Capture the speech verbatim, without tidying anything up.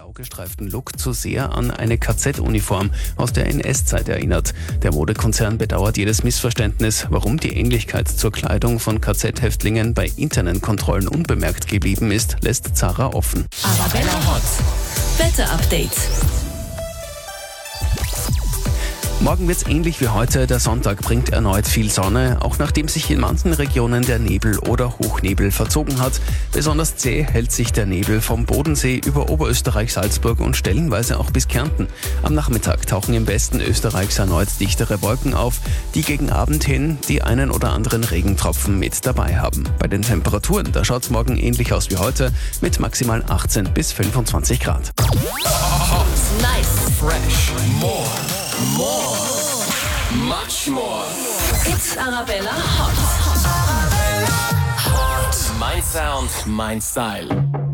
blau gestreiften Look zu sehr an eine K Z-Uniform aus der N S-Zeit erinnert. Der Modekonzern bedauert jedes Missverständnis. Warum die Ähnlichkeit zur Kleidung von K Z-Häftlingen bei internen Kontrollen unbemerkt geblieben ist, lässt Zara offen. Arabella Hot Wetter-Update. Morgen wird's ähnlich wie heute. Der Sonntag bringt erneut viel Sonne, auch nachdem sich in manchen Regionen der Nebel oder Hochnebel verzogen hat. Besonders zäh hält sich der Nebel vom Bodensee über Oberösterreich, Salzburg und stellenweise auch bis Kärnten. Am Nachmittag tauchen im Westen Österreichs erneut dichtere Wolken auf, die gegen Abend hin die einen oder anderen Regentropfen mit dabei haben. Bei den Temperaturen, da schaut's morgen ähnlich aus wie heute, mit maximal achtzehn bis fünfundzwanzig Grad. Nice. Fresh. More. More. Much more. It's Arabella Hot. Hot. Mein Sound, mein Style.